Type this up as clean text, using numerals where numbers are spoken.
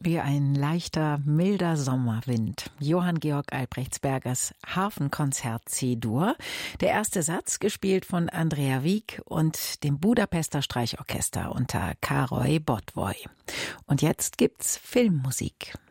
Wie ein leichter, milder Sommerwind. Johann Georg Albrechtsbergers Harfenkonzert C-Dur. Der erste Satz gespielt von Andrea Wieck und dem Budapester Streichorchester unter Károly Botwoy. Und jetzt gibt's Filmmusik.